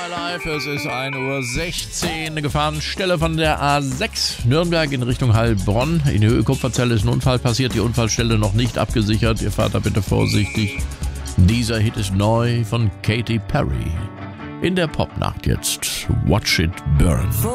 My Life, es ist 1:16 Uhr, Gefahrenstelle von der A6 Nürnberg in Richtung Heilbronn. In der Ölkupferzelle ist ein Unfall passiert, die Unfallstelle noch nicht abgesichert. Ihr fahrt da bitte vorsichtig. Dieser Hit ist neu von Katy Perry. In der Popnacht jetzt Watch It Burn.